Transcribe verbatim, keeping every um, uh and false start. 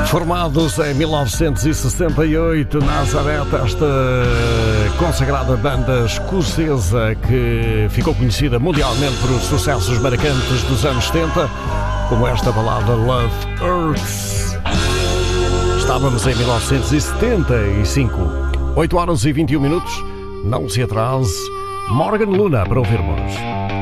Formados em mil novecentos e sessenta e oito, Nazareth, esta consagrada banda escocesa que ficou conhecida mundialmente por sucessos marcantes dos anos setenta, como esta balada Love Hurts. Estávamos em mil novecentos e setenta e cinco, oito horas e vinte e um minutos. Não se atrase, Morgan Luna para ouvirmos.